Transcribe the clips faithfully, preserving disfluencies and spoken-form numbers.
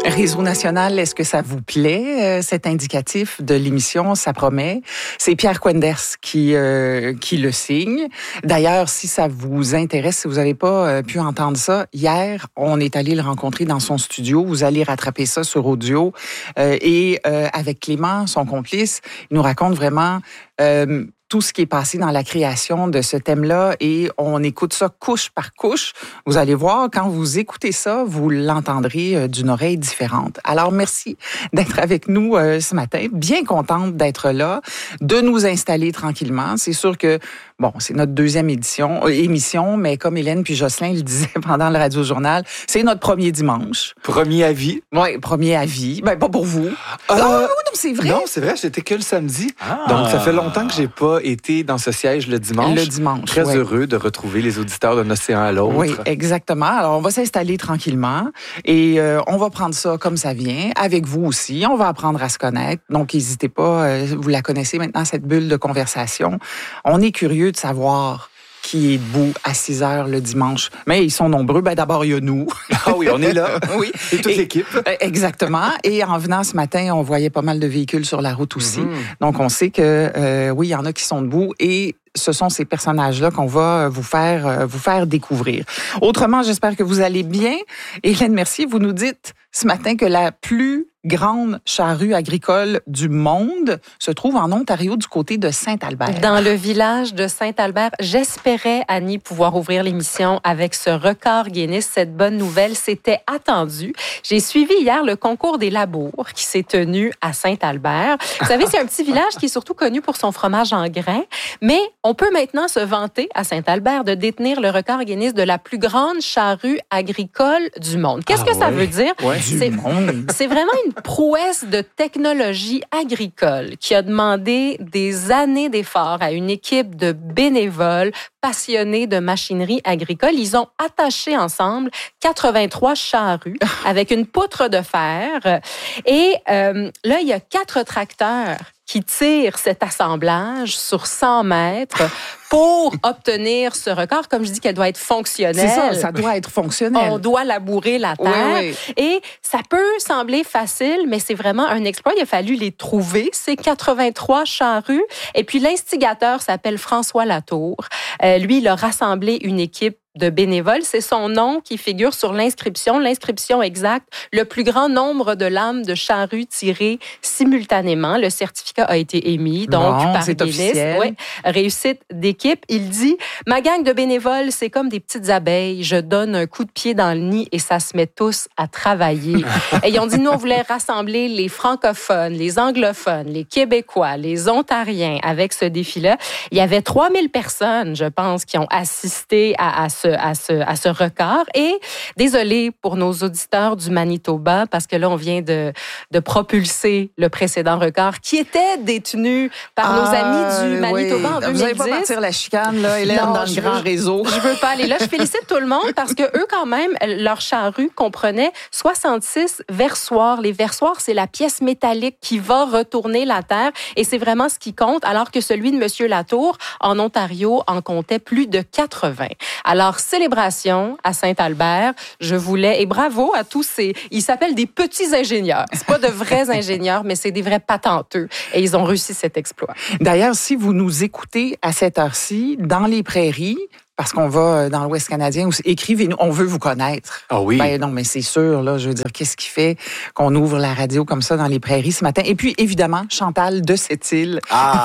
Réseau national, est-ce que ça vous plaît, euh, cet indicatif de l'émission? Ça promet. C'est Pierre Quenders qui euh, qui le signe. D'ailleurs, si ça vous intéresse, si vous n'avez pas euh, pu entendre ça, hier, on est allé le rencontrer dans son studio. Vous allez rattraper ça sur audio. Euh, et euh, avec Clément, son complice, il nous raconte vraiment... Euh, tout ce qui est passé dans la création de ce thème-là et on écoute ça couche par couche. Vous allez voir, quand vous écoutez ça, vous l'entendrez d'une oreille différente. Alors, merci d'être avec nous euh, ce matin. Bien contente d'être là, de nous installer tranquillement. C'est sûr que, bon, c'est notre deuxième édition, euh, émission, mais comme Hélène puis Jocelyn le disaient pendant le Radio-Journal, c'est notre premier dimanche. Premier avis? Oui, premier avis. Ben, pas pour vous. Euh, non, non, non, c'est vrai. Non, c'est vrai, j'étais que le samedi. Ah. Donc, ça fait longtemps que j'ai pas été dans ce siège le dimanche. Le dimanche, Très ouais. heureux de retrouver les auditeurs d'un océan à l'autre. Oui, exactement. Alors, on va s'installer tranquillement et euh, on va prendre ça comme ça vient, avec vous aussi. On va apprendre à se connaître. Donc, n'hésitez pas, euh, vous la connaissez maintenant, cette bulle de conversation. On est curieux de savoir qui est debout à six heures le dimanche. Mais ils sont nombreux. Ben d'abord, il y a nous. Ah oui, on est là. Oui. Et toute et, l'équipe. Exactement. Et en venant ce matin, on voyait pas mal de véhicules sur la route aussi. Mm-hmm. Donc, on sait que, euh, oui, il y en a qui sont debout et ce sont ces personnages-là qu'on va vous faire, vous faire découvrir. Autrement, j'espère que vous allez bien. Hélène Mercier, vous nous dites ce matin que la plus grande charrue agricole du monde se trouve en Ontario, du côté de Saint-Albert. Dans le village de Saint-Albert. J'espérais, Annie, pouvoir ouvrir l'émission avec ce record Guinness. Cette bonne nouvelle, c'était attendu. J'ai suivi hier le concours des labours qui s'est tenu à Saint-Albert. Vous savez, c'est un petit village qui est surtout connu pour son fromage en grains, mais on peut maintenant se vanter à Saint-Albert de détenir le record Guinness de la plus grande charrue agricole du monde. Qu'est-ce ah que ouais. ça veut dire? Ouais. C'est, c'est vraiment une prouesse de technologie agricole qui a demandé des années d'efforts à une équipe de bénévoles passionnés de machinerie agricole. Ils ont attaché ensemble quatre-vingt-trois charrues avec une poutre de fer. Et euh, là, il y a quatre tracteurs qui tirent cet assemblage sur cent mètres pour obtenir ce record. Comme je dis, qu'elle doit être fonctionnelle. C'est ça, ça doit être fonctionnel. On doit labourer la terre. Oui, oui. Et ça peut sembler facile, mais c'est vraiment un exploit. Il a fallu les trouver, ces quatre-vingt-trois charrues. Et puis, l'instigateur s'appelle François Latour. Euh, lui, il a rassemblé une équipe de bénévoles. C'est son nom qui figure sur l'inscription. L'inscription exacte, le plus grand nombre de lames de charrues tirées simultanément. Le certificat a été émis, donc bon, par c'est Guinness. officiel. Ouais, réussite d'équipe. Il dit, ma gang de bénévoles, c'est comme des petites abeilles. Je donne un coup de pied dans le nid et ça se met tous à travailler. Et ils ont dit, nous, on voulait rassembler les francophones, les anglophones, les Québécois, les Ontariens avec ce défi-là. Il y avait trois mille personnes, je pense, qui ont assisté à, à ce À ce, à ce record. Et désolé pour nos auditeurs du Manitoba, parce que là, on vient de, de propulser le précédent record qui était détenu par ah, nos amis du Manitoba oui. en deux mille dix. Vous n'allez pas partir la chicane, là, Hélène, non, dans le grand veux, réseau. Je veux pas aller là. Je félicite tout le monde parce que eux, quand même, leur charrue comprenait soixante-six versoirs. Les versoirs, c'est la pièce métallique qui va retourner la terre et c'est vraiment ce qui compte, alors que celui de M. Latour, en Ontario, en comptait plus de quatre-vingts. Alors, célébration à Saint-Albert. Je voulais, et bravo à tous ces, ils s'appellent des petits ingénieurs. C'est pas de vrais ingénieurs, mais c'est des vrais patenteux. Et ils ont réussi cet exploit. D'ailleurs, si vous nous écoutez à cette heure-ci, dans les prairies, parce qu'on va dans l'Ouest canadien, écrivez-nous, on veut vous connaître. Ah oui? Ben non, mais c'est sûr, là, je veux dire, qu'est-ce qui fait qu'on ouvre la radio comme ça dans les prairies ce matin? Et puis, évidemment, Chantal de Sept-Îles.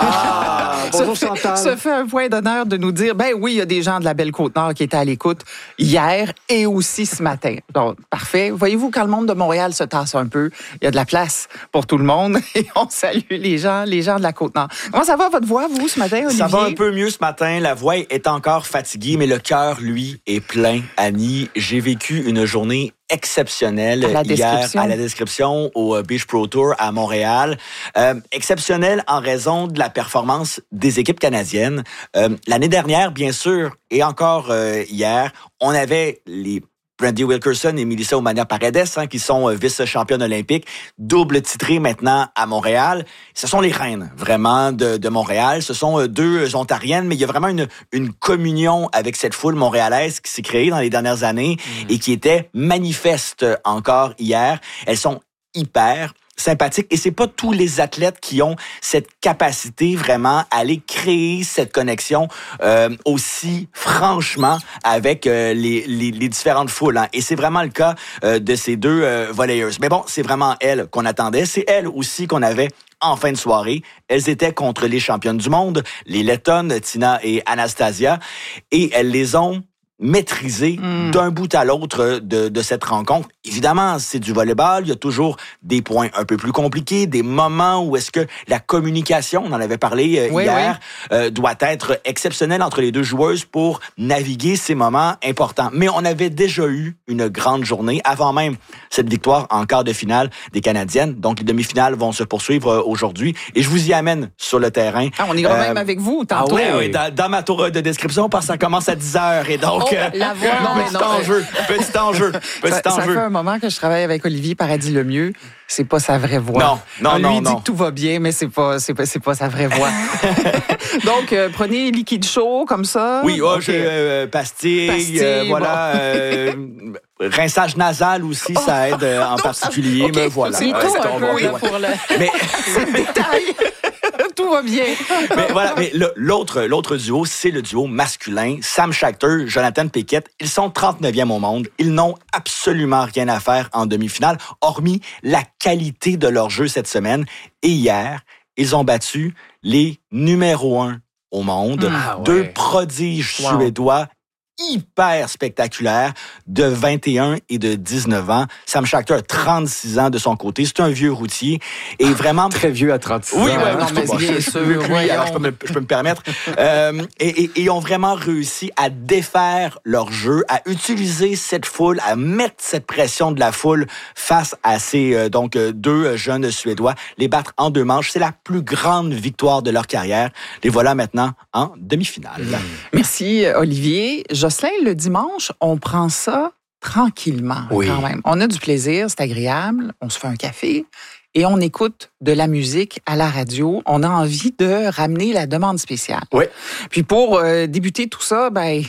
Ah! Bonjour, se Chantal. Fait, se fait un point d'honneur de nous dire, ben oui, il y a des gens de la Belle-Côte-Nord qui étaient à l'écoute hier et aussi ce matin. Donc, parfait. Voyez-vous, quand le monde de Montréal se tasse un peu, il y a de la place pour tout le monde et on salue les gens, les gens de la Côte-Nord. Comment ça va, votre voix, vous, ce matin, Olivier? Ça va un peu mieux ce matin. La voix est encore fatiguée, mais le cœur, lui, est plein. Annie, j'ai vécu une journée exceptionnelle à hier à la description au Beach Pro Tour à Montréal. Euh, exceptionnelle en raison de la performance des équipes canadiennes. Euh, l'année dernière, bien sûr, et encore euh, hier, on avait les Brandy Wilkerson et Melissa Omania Paredes, hein, qui sont euh, vice-championnes olympiques, double titrées maintenant à Montréal. Ce sont les reines, vraiment, de, de Montréal. Ce sont euh, deux Ontariennes, mais il y a vraiment une, une communion avec cette foule montréalaise qui s'est créée dans les dernières années mmh. et qui était manifeste encore hier. Elles sont hyper sympathique. Et c'est pas tous les athlètes qui ont cette capacité vraiment à aller créer cette connexion euh, aussi franchement avec euh, les, les, les différentes foules. Hein. Et c'est vraiment le cas euh, de ces deux euh, volleyeuses. Mais bon, c'est vraiment elles qu'on attendait. C'est elles aussi qu'on avait en fin de soirée. Elles étaient contre les championnes du monde, les Lettonnes, Tina et Anastasia. Et elles les ont maîtrisé mm. d'un bout à l'autre de, de cette rencontre. Évidemment, c'est du volleyball. Il y a toujours des points un peu plus compliqués, des moments où est-ce que la communication, on en avait parlé euh, oui, hier, oui. Euh, doit être exceptionnelle entre les deux joueuses pour naviguer ces moments importants. Mais on avait déjà eu une grande journée avant même cette victoire en quart de finale des Canadiennes. Donc, les demi-finales vont se poursuivre euh, aujourd'hui et je vous y amène sur le terrain. Ah, on ira euh, même avec vous tantôt. Ah oui, oui, dans, dans ma tour de description parce que ça commence à dix heures et donc... Oh, la voix, non, mais petit enjeu, petit enjeu, petit ça, enjeu. Ça fait un moment que je travaille avec Olivier Paradis-Lemieux. C'est pas sa vraie voix. Non, non, on non, lui non. dit que tout va bien, mais c'est pas, c'est pas, c'est pas sa vraie voix. Donc, euh, prenez liquide chaud comme ça. Oui, oh, okay. euh, pastilles, pastilles euh, voilà. Bon. euh, rinçage nasal aussi, oh, ça aide euh, en non, particulier. Okay. Mais voilà. C'est tout un peu là, pour le. Mais c'est le détail. Tout va bien. Mais voilà, mais l'autre, l'autre duo, c'est le duo masculin. Sam Schachter, Jonathan Pickett. Ils sont trente-neuvième au monde. Ils n'ont absolument rien à faire en demi-finale, hormis la qualité de leur jeu cette semaine. Et hier, ils ont battu les numéro un au monde. Ah, ouais. Deux prodiges wow. suédois hyper spectaculaire de vingt et un et de dix-neuf ans. Sam Schachter a trente-six ans de son côté. C'est un vieux routier. Et vraiment... Très vieux à trente-six oui, ans. Oui, non, mais bon, bien sûr. Oui, oui, alors je peux me, je peux me permettre. euh, et, et, et ils ont vraiment réussi à défaire leur jeu, à utiliser cette foule, à mettre cette pression de la foule face à ces euh, donc deux jeunes Suédois, les battre en deux manches. C'est la plus grande victoire de leur carrière. Les voilà maintenant en demi-finale. Mmh. Merci, Olivier. Jocelyn, le dimanche, on prend ça tranquillement oui. quand même. On a du plaisir, c'est agréable, on se fait un café et on écoute de la musique à la radio. On a envie de ramener la demande spéciale. Oui. Puis pour euh, débuter tout ça, ben...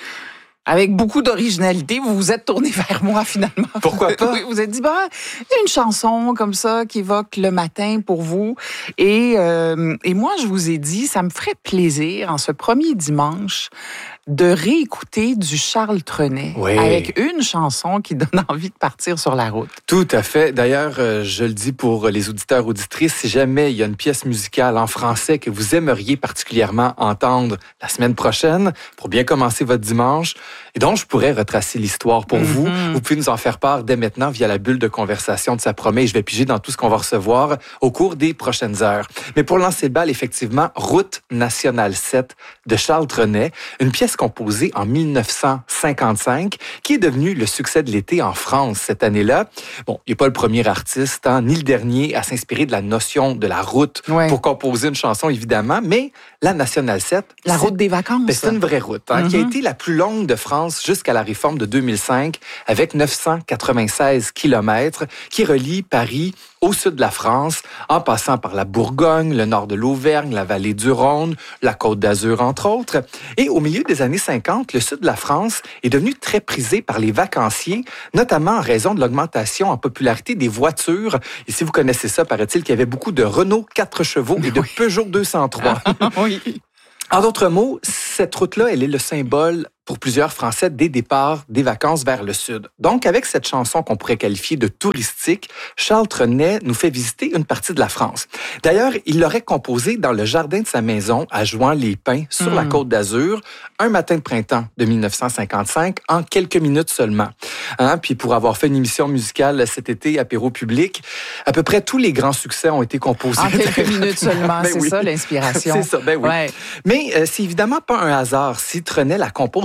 avec beaucoup d'originalité, vous vous êtes tourné vers moi finalement. Pourquoi pas? Vous vous êtes dit, bah, une chanson comme ça qui évoque le matin pour vous. Et, euh, et moi, je vous ai dit, ça me ferait plaisir en ce premier dimanche de réécouter du Charles Trenet oui. avec une chanson qui donne envie de partir sur la route. Tout à fait. D'ailleurs, euh, je le dis pour les auditeurs auditrices, si jamais il y a une pièce musicale en français que vous aimeriez particulièrement entendre la semaine prochaine pour bien commencer votre dimanche et dont je pourrais retracer l'histoire pour mm-hmm. vous, vous pouvez nous en faire part dès maintenant via la bulle de conversation de Ça promet. Je vais piger dans tout ce qu'on va recevoir au cours des prochaines heures. Mais pour lancer le bal, effectivement, Route nationale sept de Charles Trenet, une pièce composée en dix-neuf cent cinquante-cinq, qui est devenu le succès de l'été en France cette année-là. Bon, il n'est pas le premier artiste, hein, ni le dernier à s'inspirer de la notion de la route ouais. pour composer une chanson, évidemment, mais la Nationale sept... La route des vacances. Ben, c'est une vraie route, hein, mm-hmm. qui a été la plus longue de France jusqu'à la réforme de deux mille cinq, avec neuf cent quatre-vingt-seize kilomètres, qui relie Paris au sud de la France, en passant par la Bourgogne, le nord de l'Auvergne, la vallée du Rhône, la Côte d'Azur, entre autres. Et au milieu des années cinquante, le sud de la France est devenu très prisé par les vacanciers, notamment en raison de l'augmentation en popularité des voitures. Et si vous connaissez ça, paraît-il qu'il y avait beaucoup de Renault quatre chevaux et de oui. Peugeot deux cent trois. oui. En d'autres mots, cette route-là, elle est le symbole pour plusieurs Français des départs des vacances vers le sud. Donc, avec cette chanson qu'on pourrait qualifier de touristique, Charles Trenet nous fait visiter une partie de la France. D'ailleurs, il l'aurait composée dans le jardin de sa maison à Jouan-les-Pins, sur mmh. la Côte d'Azur, un matin de printemps de dix-neuf cent cinquante-cinq, en quelques minutes seulement. Hein? Puis pour avoir fait une émission musicale cet été, apéro public, à peu près tous les grands succès ont été composés. En quelques minutes seulement, ben c'est oui. ça l'inspiration. C'est ça, ben oui. Ouais. Mais euh, c'est évidemment pas un hasard si Trenet la compose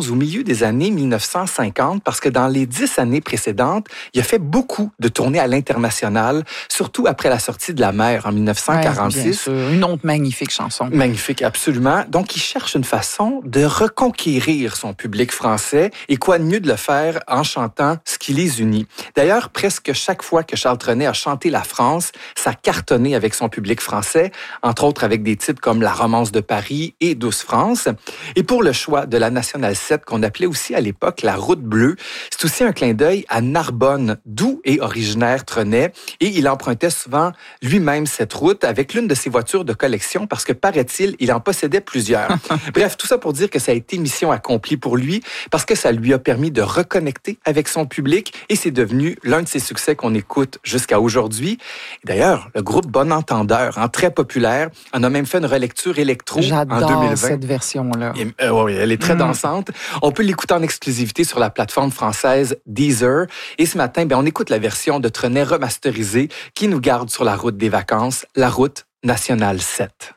au milieu des années mille neuf cent cinquante parce que dans les dix années précédentes, il a fait beaucoup de tournées à l'international, surtout après la sortie de La Mer en mille neuf cent quarante-six. Ouais, une autre magnifique chanson. Magnifique, absolument. Donc, il cherche une façon de reconquérir son public français et quoi de mieux de le faire en chantant ce qui les unit. D'ailleurs, presque chaque fois que Charles Trenet a chanté la France, ça a cartonné avec son public français, entre autres avec des titres comme La Romance de Paris et Douce France. Et pour le choix de la Nationale sept, qu'on appelait aussi à l'époque la Route bleue, c'est aussi un clin d'œil à Narbonne, d'où est originaire Trenet, et il empruntait souvent lui-même cette route avec l'une de ses voitures de collection parce que, paraît-il, il en possédait plusieurs. Bref, tout ça pour dire que ça a été mission accomplie pour lui parce que ça lui a permis de reconnecter avec son public et c'est devenu l'un de ses succès qu'on écoute jusqu'à aujourd'hui. D'ailleurs, le groupe Bon Entendeur, hein, très populaire, en a même fait une relecture électro J'adore en deux mille vingt. Cette version-là. Et, euh, oui, elle est très mm. dansante. On peut l'écouter en exclusivité sur la plateforme française Deezer. Et ce matin, ben, on écoute la version de Trenet remasterisée qui nous garde sur la route des vacances, la route nationale sept.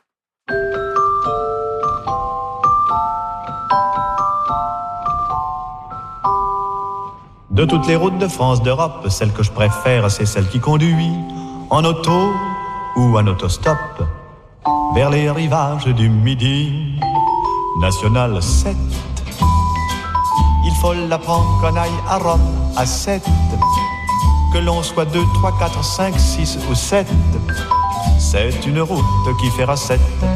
De toutes les routes de France, d'Europe, celle que je préfère, c'est celle qui conduit en auto ou en autostop vers les rivages du Midi. Nationale sept, il faut la prendre qu'on aille à Rome à sept, que l'on soit deux, trois, quatre, cinq, six ou sept. C'est une route qui fera sept.